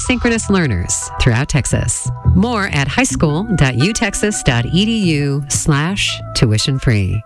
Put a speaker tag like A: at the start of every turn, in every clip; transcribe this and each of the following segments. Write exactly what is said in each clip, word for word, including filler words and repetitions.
A: asynchronous learners throughout Texas. More at highschool.utexas.edu slash tuition free.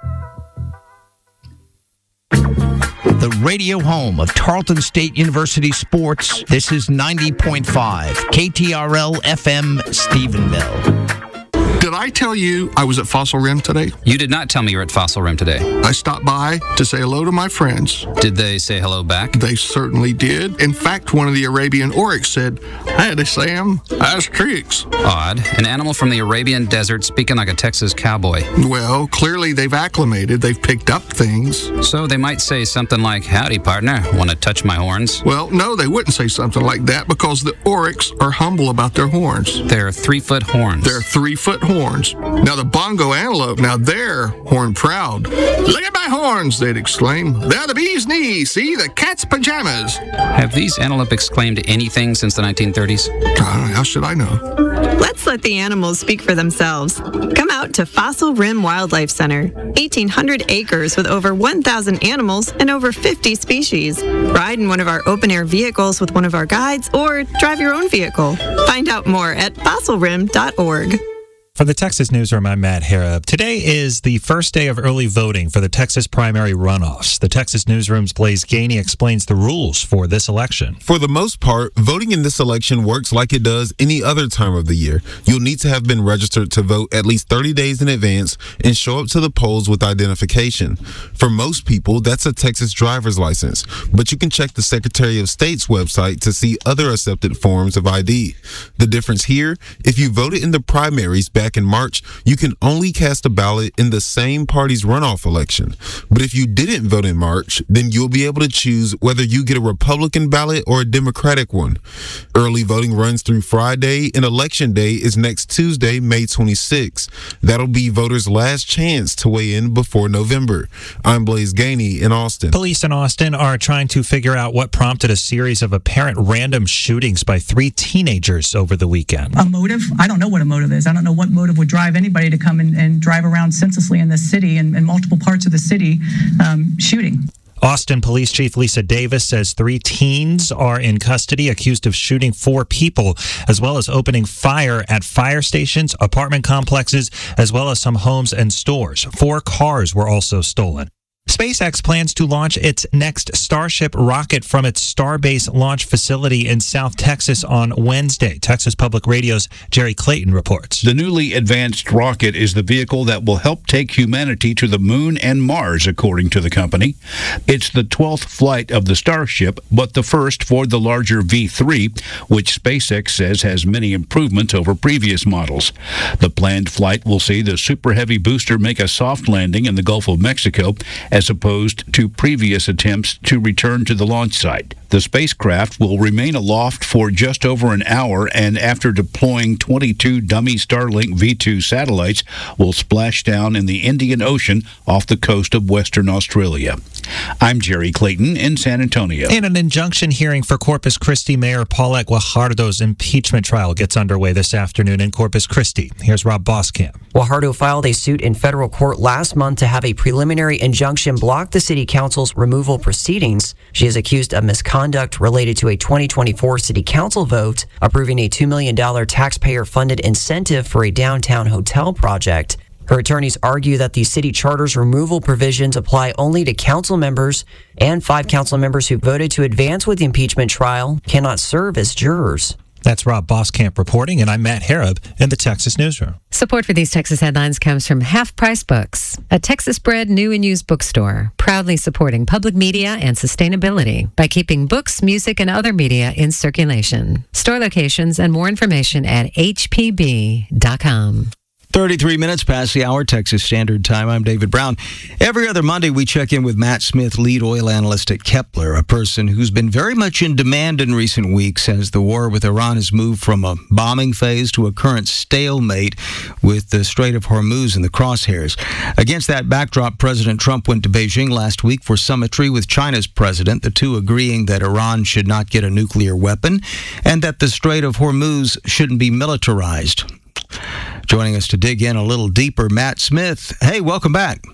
B: The radio home of Tarleton State University sports. This is ninety point five K T R L F M Stephenville.
C: Did I tell you I was at Fossil Rim today?
D: You did not tell me you were at Fossil Rim today.
C: I stopped by to say hello to my friends.
D: Did they say hello back?
C: They certainly did. In fact, one of the Arabian oryx said, "Howdy, Sam. How's tricks?"
D: Odd. An animal from the Arabian desert speaking like a Texas cowboy.
C: Well, clearly they've acclimated. They've picked up things.
D: So they might say something like, "Howdy, partner. Want to touch my horns?"
C: Well, no, they wouldn't say something like that because the oryx are humble about their horns.
D: They're three-foot horns.
C: They're three-foot horns. Now, the bongo antelope, now they're horn proud. "Look at my horns," they'd exclaim. "They're the bee's knees. See, the cat's pajamas."
D: Have these antelope exclaimed anything since the nineteen thirties?
C: God, how should I know?
E: Let's let the animals speak for themselves. Come out to Fossil Rim Wildlife Center. eighteen hundred acres with over one thousand animals and over fifty species. Ride in one of our open-air vehicles with one of our guides or drive your own vehicle. Find out more at fossil rim dot org.
F: For the Texas Newsroom, I'm Matt Harrop. Today is the first day of early voting for the Texas primary runoffs. The Texas Newsroom's Blaze Gainey explains the rules for this election.
G: For the most part, voting in this election works like it does any other time of the year. You'll need to have been registered to vote at least thirty days in advance and show up to the polls with identification. For most people, that's a Texas driver's license, but you can check the Secretary of State's website to see other accepted forms of I D. The difference here, if you voted in the primaries back Back in March, you can only cast a ballot in the same party's runoff election. But if you didn't vote in March, then you'll be able to choose whether you get a Republican ballot or a Democratic one. Early voting runs through Friday, and Election Day is next Tuesday, May twenty-sixth. That'll be voters' last chance to weigh in before November. I'm Blaze Gainey in Austin.
F: Police in Austin are trying to figure out what prompted a series of apparent random shootings by three teenagers over the weekend.
H: A motive? I don't know what a motive is. I don't know what motive would drive anybody to come and, and drive around senselessly in this city and in multiple parts of the city um, shooting.
F: Austin Police Chief Lisa Davis says three teens are in custody accused of shooting four people, as well as opening fire at fire stations, apartment complexes, as well as some homes and stores. Four cars were also stolen. SpaceX plans to launch its next Starship rocket from its Starbase launch facility in South Texas on Wednesday. Texas Public Radio's Jerry Clayton reports.
I: The newly advanced rocket is the vehicle that will help take humanity to the moon and Mars, according to the company. It's the twelfth flight of the Starship, but the first for the larger V three, which SpaceX says has many improvements over previous models. The planned flight will see the Super Heavy booster make a soft landing in the Gulf of Mexico, as opposed to previous attempts to return to the launch site. The spacecraft will remain aloft for just over an hour, and after deploying twenty-two dummy Starlink V two satellites, will splash down in the Indian Ocean off the coast of Western Australia. I'm Jerry Clayton in San Antonio.
F: And an injunction hearing for Corpus Christi Mayor Paulette Guajardo's impeachment trial gets underway this afternoon in Corpus Christi. Here's Rob Boskamp.
J: Guajardo filed a suit in federal court last month to have a preliminary injunction block the city council's removal proceedings. She is accused of misconduct related to a twenty twenty-four city council vote approving a two million dollars taxpayer-funded incentive for a downtown hotel project. Her attorneys argue that the city charter's removal provisions apply only to council members, and five council members who voted to advance with the impeachment trial cannot serve as jurors.
F: That's Rob Boskamp reporting, and I'm Matt Harrop in the Texas Newsroom.
A: Support for these Texas headlines comes from Half Price Books, a Texas-bred new and used bookstore, proudly supporting public media and sustainability by keeping books, music, and other media in circulation. Store locations and more information at h p b dot com.
B: thirty-three minutes past the hour, Texas Standard Time. I'm David Brown. Every other Monday, we check in with Matt Smith, lead oil analyst at Kepler, a person who's been very much in demand in recent weeks as the war with Iran has moved from a bombing phase to a current stalemate with the Strait of Hormuz in the crosshairs. Against that backdrop, President Trump went to Beijing last week for summitry with China's president, the two agreeing that Iran should not get a nuclear weapon and that the Strait of Hormuz shouldn't be militarized. Joining us to dig in a little deeper, Matt Smith. Hey, welcome back.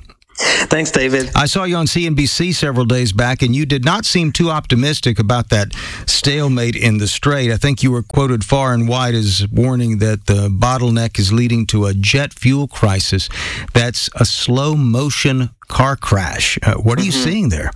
K: Thanks, David.
B: I saw you on C N B C several days back, and you did not seem too optimistic about that stalemate in the Strait. I think you were quoted far and wide as warning that the bottleneck is leading to a jet fuel crisis. That's a slow motion car crash. Uh, what are you mm-hmm. seeing there?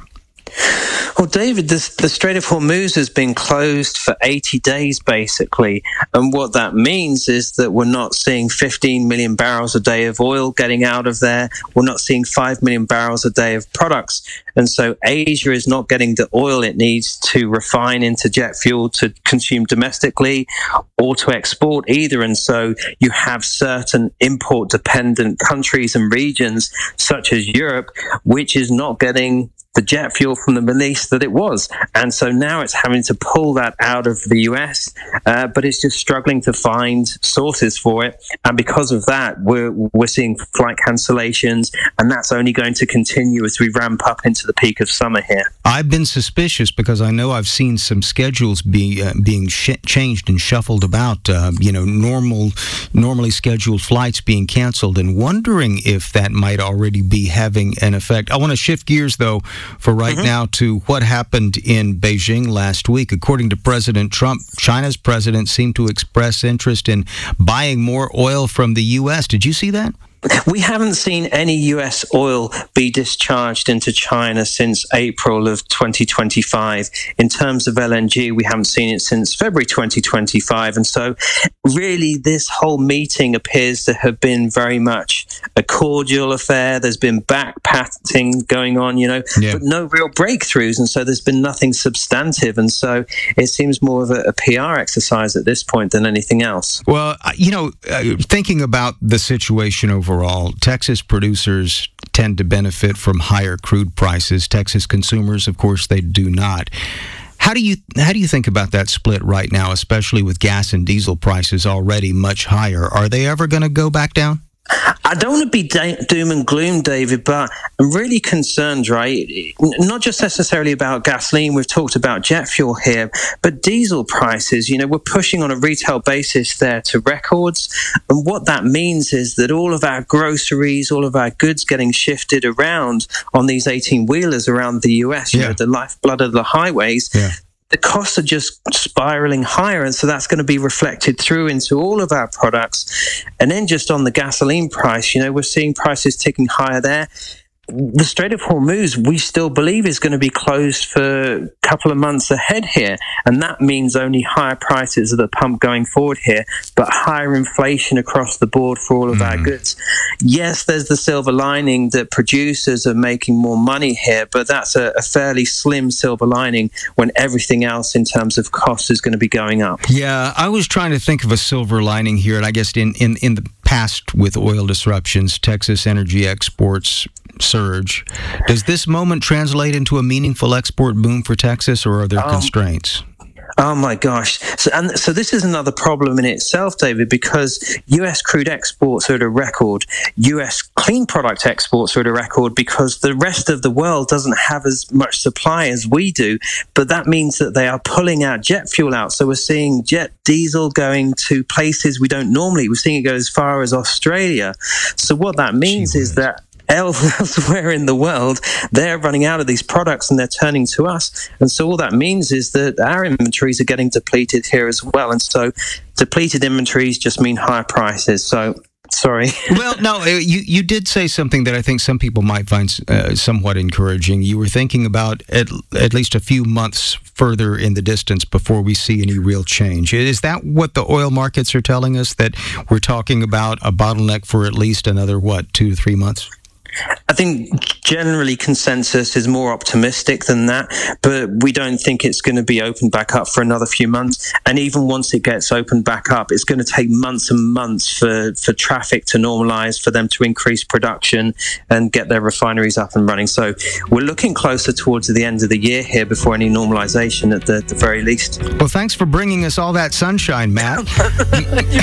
K: Well, David, this, the Strait of Hormuz has been closed for eighty days, basically. And what that means is that we're not seeing fifteen million barrels a day of oil getting out of there. We're not seeing five million barrels a day of products. And so Asia is not getting the oil it needs to refine into jet fuel to consume domestically or to export either. And so you have certain import-dependent countries and regions, such as Europe, which is not getting the jet fuel from the Middle East that it was. And so now it's having to pull that out of the U S, uh, but it's just struggling to find sources for it. And because of that, we're, we're seeing flight cancellations, and that's only going to continue as we ramp up into the peak of summer here.
B: I've been suspicious because I know I've seen some schedules be, uh, being sh- changed and shuffled about, uh, you know, normal, normally scheduled flights being canceled, and wondering if that might already be having an effect. I want to shift gears, though, for right mm-hmm. now to what happened in Beijing last week. According to President Trump, China's president seemed to express interest in buying more oil from the U S. Did you see that?
K: We haven't seen any U S oil be discharged into China since April of twenty twenty-five. In terms of L N G, we haven't seen it since February twenty twenty-five. And so really this whole meeting appears to have been very much a cordial affair. There's been back-patting going on, you know, yeah. but no real breakthroughs. And so there's been nothing substantive. And so it seems more of a, a P R exercise at this point than anything else.
B: Well, you know, uh, thinking about the situation overall, Overall, Texas producers tend to benefit from higher crude prices. Texas consumers, of course, they do not. How do you how do you think about that split right now, especially with gas and diesel prices already much higher? Are they ever going to go back down?
K: I don't want to be da- doom and gloom, David, but I'm really concerned, right? Not just necessarily about gasoline. We've talked about jet fuel here, but diesel prices, you know, we're pushing on a retail basis there to records. And what that means is that all of our groceries, all of our goods getting shifted around on these eighteen-wheelers around the U S, you yeah. know, the lifeblood of the highways. Yeah. The costs are just spiraling higher, and so that's going to be reflected through into all of our products. And then just on the gasoline price, you know, we're seeing prices ticking higher there. The Strait of Hormuz, we still believe, is going to be closed for a couple of months ahead here, and that means only higher prices at the pump going forward here, but higher inflation across the board for all of mm. our goods. Yes, there's the silver lining that producers are making more money here, but that's a, a fairly slim silver lining when everything else in terms of costs is going to be going up.
B: Yeah, I was trying to think of a silver lining here, and I guess in, in, in the past with oil disruptions, Texas energy exports surge. Does this moment translate into a meaningful export boom for Texas, or are there um, constraints?
K: Oh my gosh. So, and so this is another problem in itself, David, because U S crude exports are at a record. U S clean product exports are at a record because the rest of the world doesn't have as much supply as we do. But that means that they are pulling our jet fuel out. So we're seeing jet diesel going to places we don't normally. We're seeing it go as far as Australia. So what that means Gee, is that elsewhere in the world, they're running out of these products and they're turning to us. And so all that means is that our inventories are getting depleted here as well. And so depleted inventories just mean higher prices. So sorry.
B: Well, no, you, you did say something that I think some people might find uh, somewhat encouraging. You were thinking about at, at least a few months further in the distance before we see any real change. Is that what the oil markets are telling us, that we're talking about a bottleneck for at least another, what, two to three months?
K: I think generally consensus is more optimistic than that, but we don't think it's going to be opened back up for another few months. And even once it gets opened back up, it's going to take months and months for, for traffic to normalize, for them to increase production and get their refineries up and running. So we're looking closer towards the end of the year here before any normalization at the, the very least.
B: Well, thanks for bringing us all that sunshine, Matt.
K: You're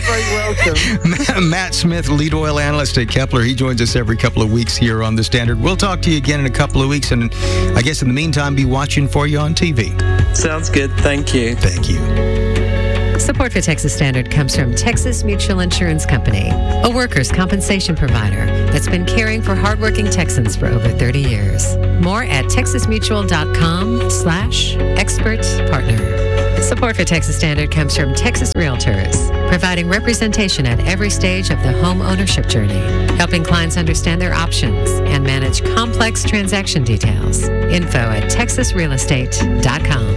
K: very welcome.
B: Matt Smith, lead oil analyst at Kepler. He joins us every couple of weeks here on The Standard. We'll talk to you again in a couple of weeks, and I guess in the meantime, be watching for you on T V.
K: Sounds good. Thank you.
B: Thank you.
A: Support for Texas Standard comes from Texas Mutual Insurance Company, a workers' compensation provider that's been caring for hardworking Texans for over thirty years. More at texasmutual.com slash expert partner. Support for Texas Standard comes from Texas Realtors, providing representation at every stage of the home ownership journey, helping clients understand their options and manage complex transaction details. Info at texas real estate dot com.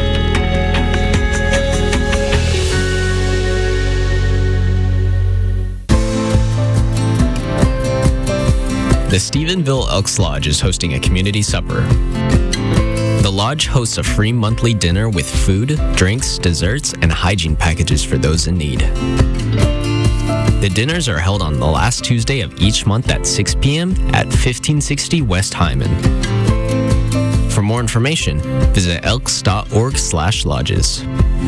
L: The Stephenville Elks Lodge is hosting a community supper. The lodge hosts a free monthly dinner with food, drinks, desserts, and hygiene packages for those in need. The dinners are held on the last Tuesday of each month at six p.m. at fifteen sixty West Hyman. For more information, visit elks dot org slash lodges.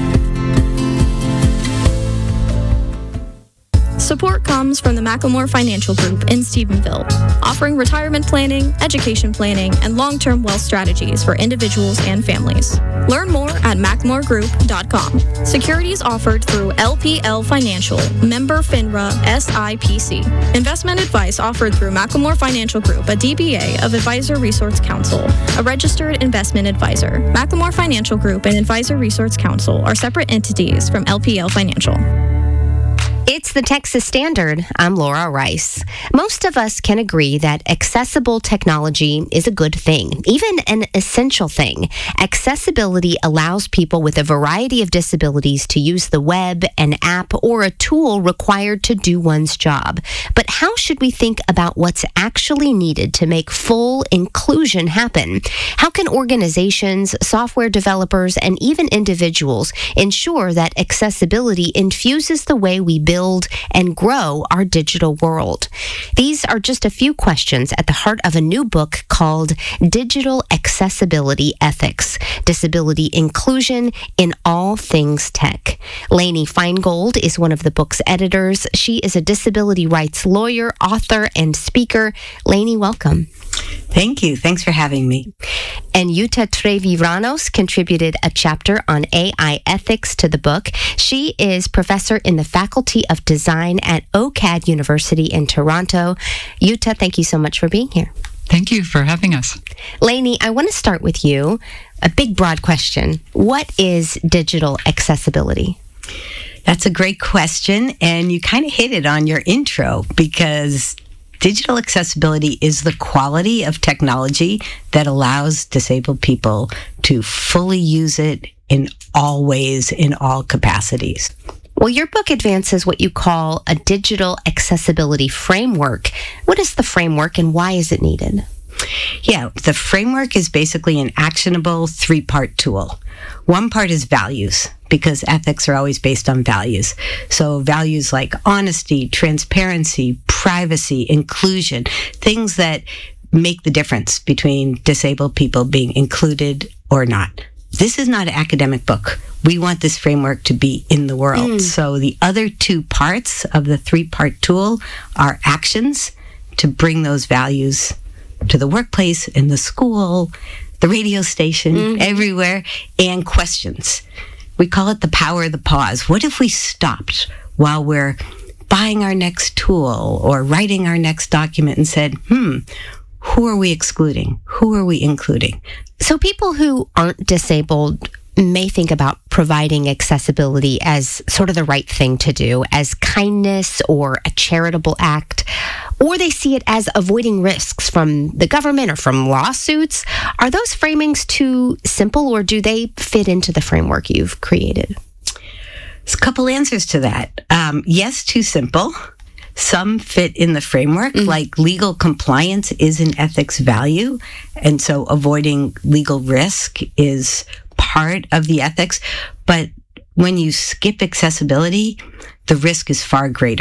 M: Support comes from the Macklemore Financial Group in Stephenville, offering retirement planning, education planning, and long-term wealth strategies for individuals and families. Learn more at macklemore group dot com. Securities offered through L P L Financial, member FINRA S I P C. Investment advice offered through Macklemore Financial Group, a D B A of Advisor Resource Council, a registered investment advisor. Macklemore Financial Group and Advisor Resource Council are separate entities from L P L Financial.
N: It's the Texas Standard. I'm Laura Rice. Most of us can agree that accessible technology is a good thing, even an essential thing. Accessibility allows people with a variety of disabilities to use the web, an app, or a tool required to do one's job. But how should we think about what's actually needed to make full inclusion happen? How can organizations, software developers, and even individuals ensure that accessibility infuses the way we build build and grow our digital world? These are just a few questions at the heart of a new book called Digital Accessibility Ethics, Disability Inclusion in All Things Tech. Lainey Feingold is one of the book's editors. She is a disability rights lawyer, author, and speaker. Lainey, welcome.
O: Thank you. Thanks for having me.
N: And Yuta Trevi-Ranos contributed a chapter on A I ethics to the book. She is professor in the Faculty of Design at OCAD University in Toronto. Yuta, thank you so much for being here.
P: Thank you for having us.
N: Lainey, I want to start with you. A big, broad question. What is digital accessibility?
O: That's a great question, and you kind of hit it on your intro, because digital accessibility is the quality of technology that allows disabled people to fully use it in all ways, in all capacities.
N: Well, your book advances what you call a digital accessibility framework. What is the framework and why is it needed?
O: Yeah, the framework is basically an actionable three-part tool. One part is values, because ethics are always based on values. So values like honesty, transparency, privacy, inclusion, things that make the difference between disabled people being included or not. This is not an academic book. We want this framework to be in the world. Mm. So the other two parts of the three-part tool are actions to bring those values to the workplace, in the school, the radio station, mm-hmm. everywhere, and questions. We call it the power of the pause. What if we stopped while we're buying our next tool or writing our next document and said, hmm, who are we excluding? Who are we including?
N: So people who aren't disabled may think about providing accessibility as sort of the right thing to do, as kindness or a charitable act, or they see it as avoiding risks from the government or from lawsuits. Are those framings too simple, or do they fit into the framework you've created?
O: There's a couple answers to that. Um, yes, too simple. Some fit in the framework, mm. like legal compliance is an ethics value, and so avoiding legal risk is part of the ethics. But when you skip accessibility, the risk is far greater.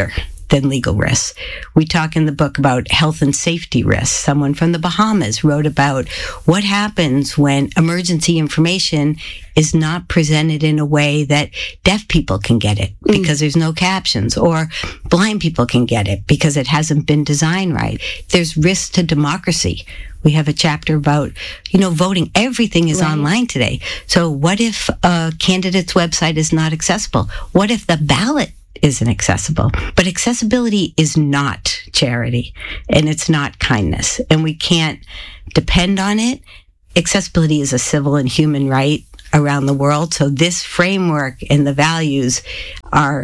O: than legal risks. We talk in the book about health and safety risks. Someone from the Bahamas wrote about what happens when emergency information is not presented in a way that deaf people can get it because there's no captions, or blind people can get it because it hasn't been designed right. There's risks to democracy. We have a chapter about, you know, voting. Everything is
N: Right.
O: online today. So what if a candidate's website is not accessible? What if the ballot isn't accessible? But accessibility is not charity, and it's not kindness, and we can't depend on it. Accessibility is a civil and human right around the world. So this framework and the values are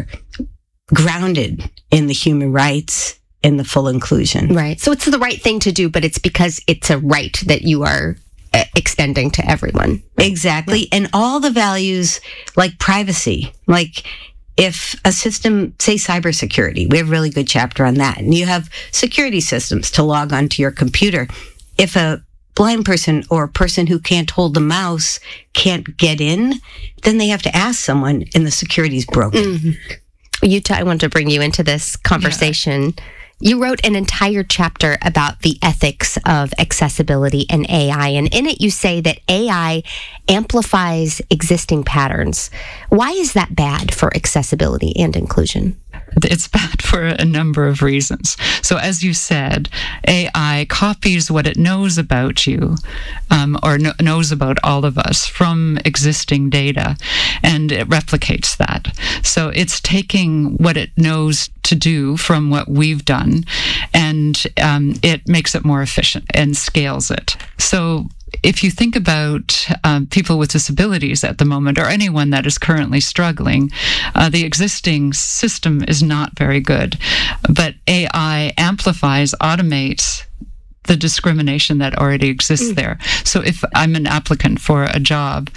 O: grounded in the human rights and the full inclusion.
N: Right. So it's the right thing to do, but it's because it's a right that you are uh, extending to everyone.
O: Exactly. And all the values like privacy, like if a system, say cybersecurity, we have a really good chapter on that. And you have security systems to log onto your computer. If a blind person or a person who can't hold the mouse can't get in, then they have to ask someone and the security's broken.
N: Mm-hmm. Yuta, I want to bring you into this conversation. Yeah. You wrote an entire chapter about the ethics of accessibility and A I, and in it you say that A I amplifies existing patterns. Why is that bad for accessibility and inclusion?
P: It's bad for a number of reasons. So as you said, A I copies what it knows about you, um, or kn- knows about all of us from existing data, and it replicates that. So it's taking what it knows to do from what we've done, and um, it makes it more efficient and scales it. So if you think about um, people with disabilities at the moment, or anyone that is currently struggling, uh, the existing system is not very good. But A I amplifies, automates the discrimination that already exists there. So if I'm an applicant for a job,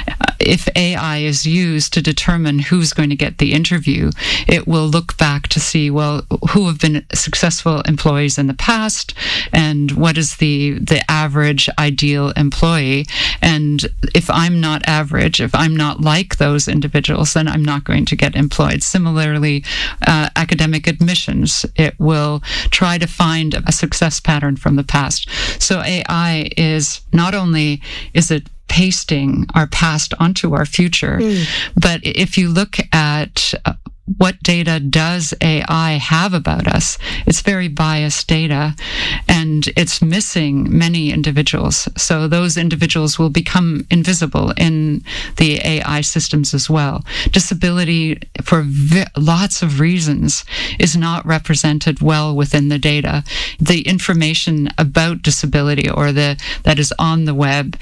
P: if A I is used to determine who's going to get the interview, it will look back to see, well, who have been successful employees in the past, and what is the, the average ideal employee. And if I'm not average, if I'm not like those individuals, then I'm not going to get employed. Similarly, uh, academic admissions, it will try to find a success pattern from the past. So A I is not only is it pasting our past onto our future, mm. but if you look at uh, what data does A I have about us, it's very biased data, and it's missing many individuals. So those individuals will become invisible in the A I systems as well. Disability, for vi- lots of reasons, is not represented well within the data. The information about disability, or the that is on the web,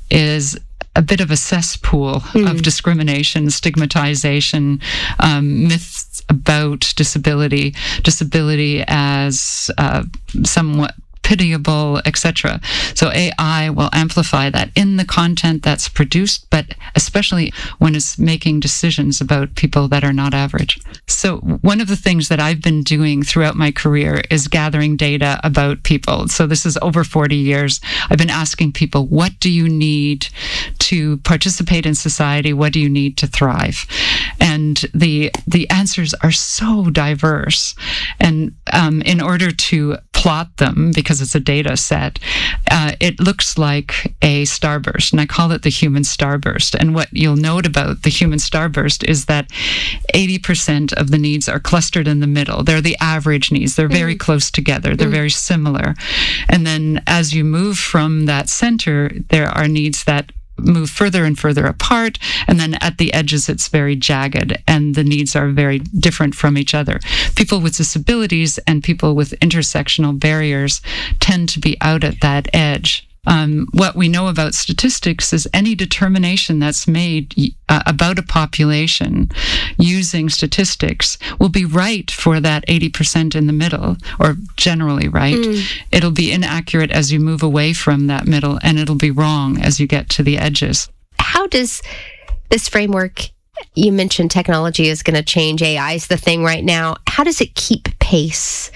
P: is a bit of a cesspool mm. of discrimination, stigmatization, um, myths about disability, disability as uh, somewhat pitiable, et cetera. So A I will amplify that in the content that's produced, but especially when it's making decisions about people that are not average. So one of the things that I've been doing throughout my career is gathering data about people. So this is over forty years. I've been asking people, what do you need to participate in society? What do you need to thrive? And the the answers are so diverse. And um, in order to plot them, because it's a data set, uh, it looks like a starburst, and I call it the human starburst. And what you'll note about the human starburst is that eighty percent of the needs are clustered in the middle. They're the average needs. They're very mm. close together. They're mm. very similar. And then as you move from that center, there are needs that move further and further apart, and then at the edges it's very jagged, and the needs are very different from each other. People with disabilities and people with intersectional barriers tend to be out at that edge. Um, what we know about statistics is any determination that's made uh, about a population using statistics will be right for that eighty percent in the middle, or generally right. Mm. It'll be inaccurate as you move away from that middle, and it'll be wrong as you get to the edges.
N: How does this framework, you mentioned technology is going to change, A I is the thing right now, how does it keep pace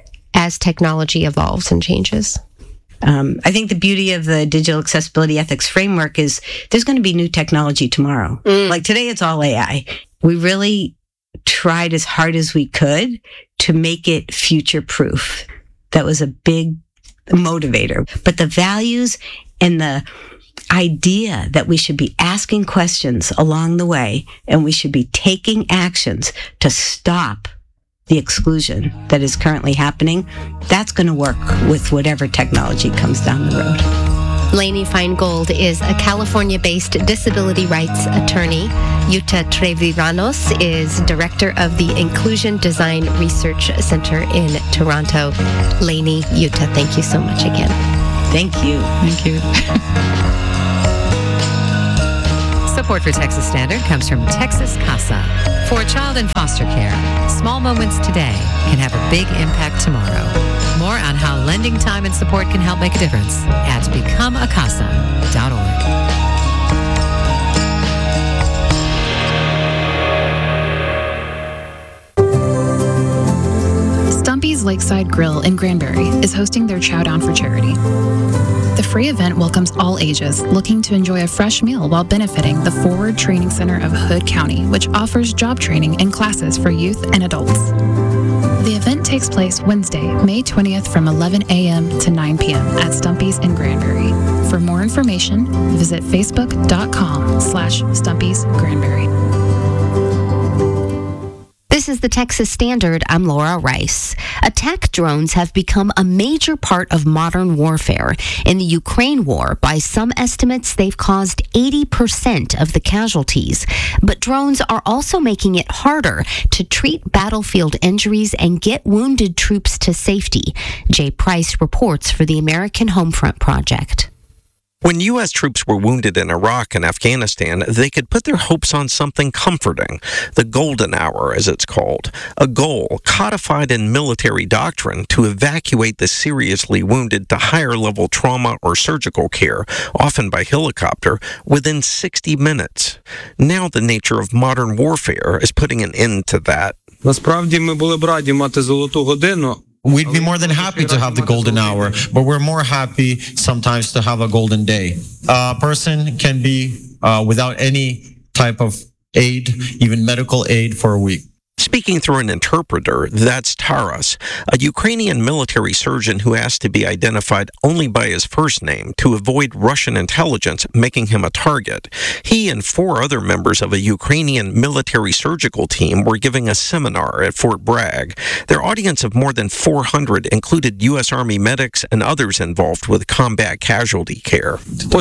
N: as technology evolves and changes?
O: Um, I think the beauty of the digital accessibility ethics framework is there's going to be new technology tomorrow. Mm. Like today, it's all A I. We really tried as hard as we could to make it future proof. That was a big motivator. But the values and the idea that we should be asking questions along the way and we should be taking actions to stop the exclusion that is currently happening, that's going to work with whatever technology comes down the road.
N: Lainey Feingold is a California-based disability rights attorney. Yuta Trevillanos is director of the Inclusion Design Research Center in Toronto. Lainey, Yuta, thank you so much again.
O: Thank you.
P: Thank you.
A: Support for Texas Standard comes from Texas Casa. For a child in foster care, small moments today can have a big impact tomorrow. More on how lending time and support can help make a difference at become a casa dot org.
Q: Stumpy's Lakeside Grill in Granbury is hosting their Chow Down for Charity. The free event welcomes all ages looking to enjoy a fresh meal while benefiting the Forward Training Center of Hood County, which offers job training and classes for youth and adults. The event takes place Wednesday, May twentieth from eleven a.m. to nine p.m. at Stumpy's in Granbury. For more information, visit facebook.com slash Stumpy's Granbury.
N: This is the Texas Standard. I'm Laura Rice. Attack drones have become a major part of modern warfare. In the Ukraine war, by some estimates, they've caused eighty percent of the casualties. But drones are also making it harder to treat battlefield injuries and get wounded troops to safety. Jay Price reports for the American Homefront Project.
R: When U S troops were wounded in Iraq and Afghanistan, they could put their hopes on something comforting, the golden hour, as it's called, a goal codified in military doctrine to evacuate the seriously wounded to higher-level trauma or surgical care, often by helicopter, within sixty minutes. Now the nature of modern warfare is putting an end to that.
S: Насправді ми були б раді мати золоту годину.
T: We'd be more than happy to have the golden hour, but we're more happy sometimes to have a golden day. A person can be uh, without any type of aid, even medical aid, for a week.
R: Speaking through an interpreter, that's Taras, a Ukrainian military surgeon who asked to be identified only by his first name to avoid Russian intelligence making him a target. He and four other members of a Ukrainian military surgical team were giving a seminar at Fort Bragg. Their audience of more than four hundred included U S Army medics and others involved with combat casualty care.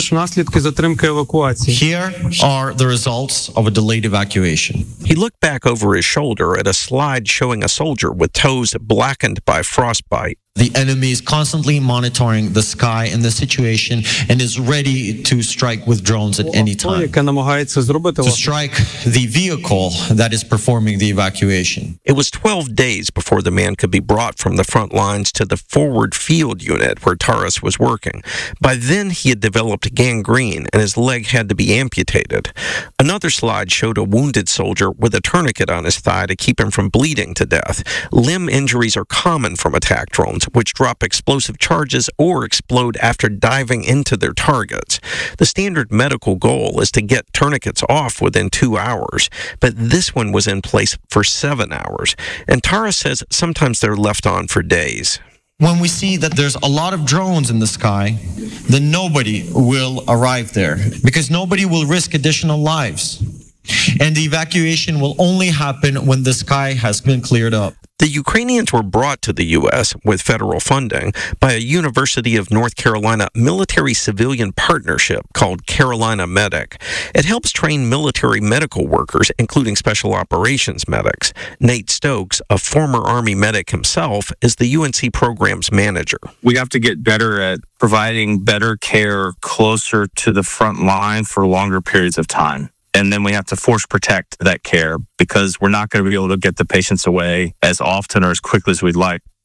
T: Here are the results of a delayed evacuation.
R: He looked back over his shoulder at a slide showing a soldier with toes blackened by frostbite.
T: The enemy is constantly monitoring the sky and the situation and is ready to strike with drones at any time. To strike the vehicle that is performing the evacuation.
R: It was twelve days before the man could be brought from the front lines to the forward field unit where Taras was working. By then, he had developed gangrene and his leg had to be amputated. Another slide showed a wounded soldier with a tourniquet on his thigh to keep him from bleeding to death. Limb injuries are common from attack drones, which drop explosive charges or explode after diving into their targets. The standard medical goal is to get tourniquets off within two hours, but this one was in place for seven hours. And Tara says sometimes they're left on for days.
T: When we see that there's a lot of drones in the sky, then nobody will arrive there because nobody will risk additional lives. And the evacuation will only happen when the sky has been cleared up.
R: The Ukrainians were brought to the U S with federal funding by a University of North Carolina military-civilian partnership called Carolina Medic. It helps train military medical workers, including special operations medics. Nate Stokes, a former Army medic himself, is the U N C program's manager.
U: We have to get better at providing better care closer to the front line for longer periods of time. And then we have to force protect that care because we're not going to be able to get the patients away as often or as quickly as we'd like.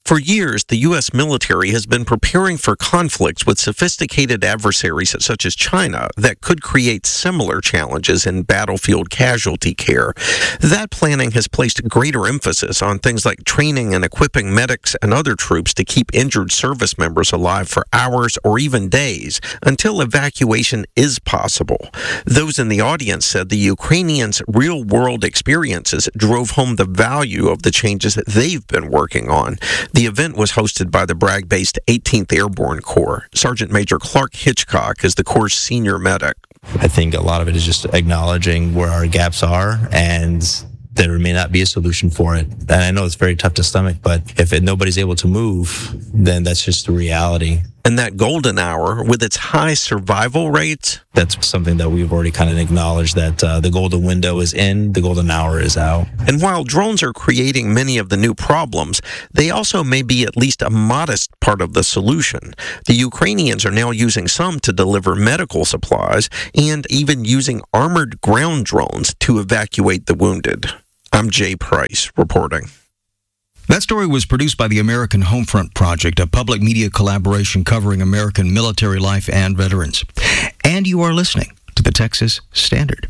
R: For years, the U S military has been preparing for conflicts with sophisticated adversaries such as China that could create similar challenges in battlefield casualty care. That planning has placed greater emphasis on things like training and equipping medics and other troops to keep injured service members alive for hours or even days until evacuation is possible. Those in the audience said the Ukrainians' real-world experiences drove home the value of the changes that they've been working on. The event was hosted by the Bragg-based eighteenth Airborne Corps. Sergeant Major Clark Hitchcock is the Corps' senior medic.
D: I think a lot of it is just acknowledging where our gaps are, and there may not be a solution for it. And I know it's very tough to stomach, but if it, nobody's able to move, then that's just the reality.
R: And that golden hour, with its high survival rates,
D: that's something that we've already kind of acknowledged, that uh, the golden window is in, the golden hour is out.
R: And while drones are creating many of the new problems, they also may be at least a modest part of the solution. The Ukrainians are now using some to deliver medical supplies and even using armored ground drones to evacuate the wounded. I'm Jay Price reporting.
B: That story was produced by the American Homefront Project, a public media collaboration covering American military life and veterans. And you are listening to the Texas Standard.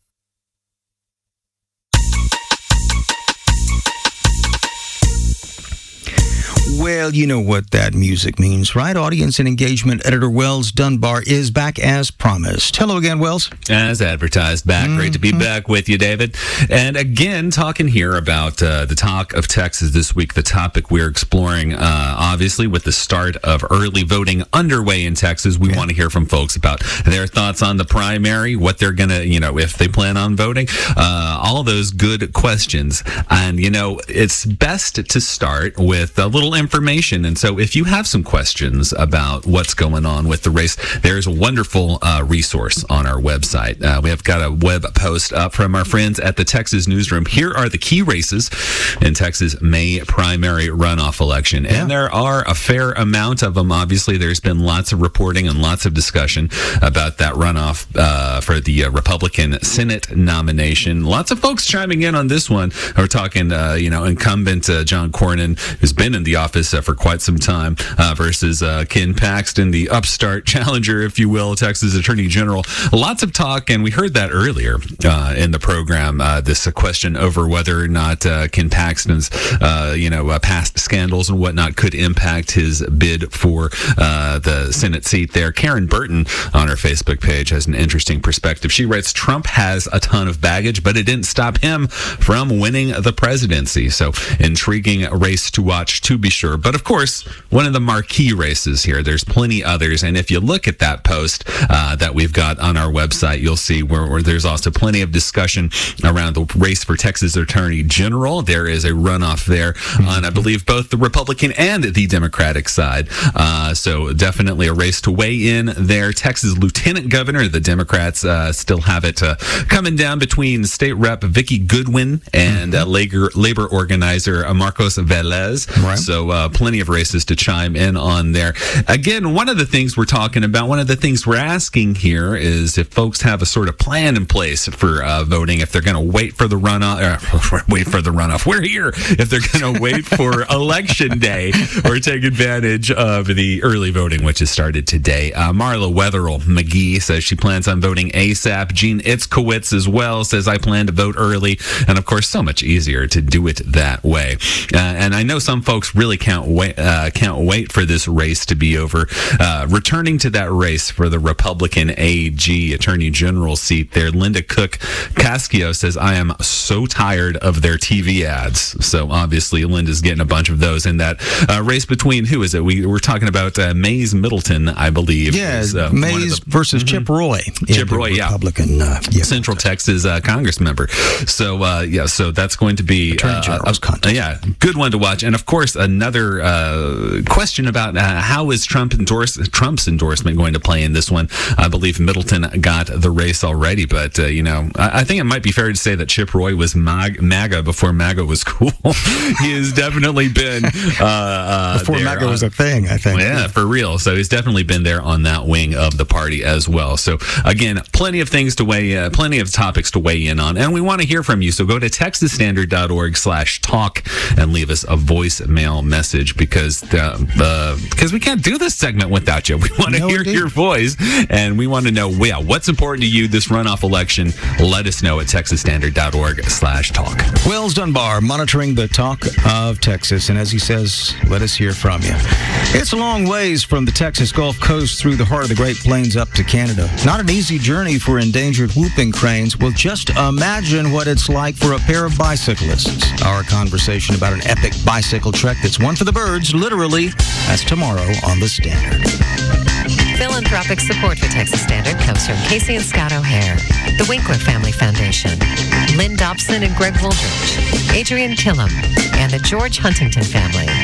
B: Well, you know what that music means, right? Audience and engagement editor Wells Dunbar is back as promised. Hello again, Wells.
V: As advertised, back. Mm-hmm. Great to be back with you, David. And again, talking here about uh, the talk of Texas this week, the topic we're exploring, uh, obviously, with the start of early voting underway in Texas. We yeah. want to hear from folks about their thoughts on the primary, what they're going to, you know, if they plan on voting, uh, all of those good questions. And, you know, it's best to start with a little information. And so if you have some questions about what's going on with the race, there's a wonderful uh, resource on our website. Uh, we have got a web post up from our friends at the Texas Newsroom. Here are the key races in Texas May primary runoff election. And yeah. there are a fair amount of them. Obviously, there's been lots of reporting and lots of discussion about that runoff uh, for the uh, Republican Senate nomination. Lots of folks chiming in on this one. We're talking, uh, you know, incumbent uh, John Cornyn, who's been in the office uh, for quite some time, uh, versus uh, Ken Paxton, the upstart challenger, if you will, Texas Attorney General. Lots of talk, and we heard that earlier uh, in the program, uh, this uh, question over whether or not uh, Ken Paxton's, uh, you know, uh, past scandals and whatnot could impact his bid for uh, the Senate seat there. Karen Burton on her Facebook page has an interesting perspective. She writes, Trump has a ton of baggage, but it didn't stop him from winning the presidency. So intriguing race to watch, to be sure. But of course, one of the marquee races here, there's plenty others. And if you look at that post uh, that we've got on our website, you'll see where, where there's also plenty of discussion around the race for Texas Attorney General. There is a runoff there mm-hmm. on, I believe, both the Republican and the Democratic side. Uh, so definitely a race to weigh in there. Texas Lieutenant Governor, the Democrats uh, still have it uh, coming down between State Rep Vicki Goodwin and mm-hmm. uh, labor, labor organizer uh, Marcos Velez. Right. So uh, plenty of races to chime in on there. Again, one of the things we're talking about, one of the things we're asking here is if folks have a sort of plan in place for uh, voting, if they're going to wait for the runoff, uh, wait for the runoff. We're here. If they're going to wait for election day or take advantage of the early voting, which has started today. Uh, Marla Wetherill McGee says she plans on voting ASAP. Gene Itzkowitz as well says, I plan to vote early. And of course, so much easier to do it that way. Uh, and I know some folks really can't wait, uh, can't wait for this race to be over. Uh, returning to that race for the Republican A G Attorney General seat there, Linda Cook Cascio says, I am so tired of their T V ads. So obviously, Linda's getting a bunch of those in that uh, race between, who is it? We, we're talking about uh, Mays Middleton, I believe.
B: Yeah,
V: is, uh,
B: Mays
V: the,
B: versus
V: mm-hmm.
B: Chip Roy.
V: Chip Roy, yeah.
B: Republican, uh, yeah.
V: Central Texas uh, Congress member. So, uh, yeah, so that's going to be
B: Attorney General's
V: uh, contest. Yeah, good one to watch. And of course, another uh, question about uh, how is Trump endorse, Trump's endorsement going to play in this one? I believe Middleton got the race already, but, uh, you know, I, I think it might be fair to say that Chip Roy was Mag- MAGA before MAGA was cool. He has definitely been... Uh, uh,
B: before MAGA
V: on,
B: was a thing, I think.
V: Yeah, for real. So he's definitely been there on that wing of the party as well. So, again, plenty of things to weigh, uh, plenty of topics to weigh in on, and we want to hear from you. So go to texas standard dot org slash talk and leave us a voicemail message. message because uh, uh, because we can't do this segment without you. We want to
B: No,
V: hear
B: indeed.
V: your voice, and we want to know, yeah, what's important to you this runoff election. Let us know at texas standard dot org slash talk.
B: Wells Dunbar, monitoring the talk of Texas. And as he says, let us hear from you. It's a long ways from the Texas Gulf Coast through the heart of the Great Plains up to Canada. Not an easy journey for endangered whooping cranes. Well, just imagine what it's like for a pair of bicyclists. Our conversation about an epic bicycle trek that's one for the birds, literally. That's tomorrow on The Standard.
A: Philanthropic support for Texas Standard comes from Casey and Scott O'Hare, the Winkler Family Foundation, Lynn Dobson and Greg Woldridge, Adrian Killam, and the George Huntington family.